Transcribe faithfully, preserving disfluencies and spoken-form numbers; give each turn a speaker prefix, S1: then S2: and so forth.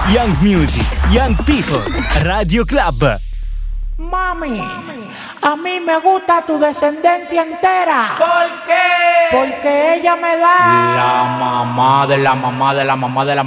S1: Young Music, Young People, Radio Club.
S2: Mami, a mí me gusta tu descendencia entera.
S3: ¿Por qué?
S2: Porque ella me da
S3: La mamá de la mamá de la mamá de la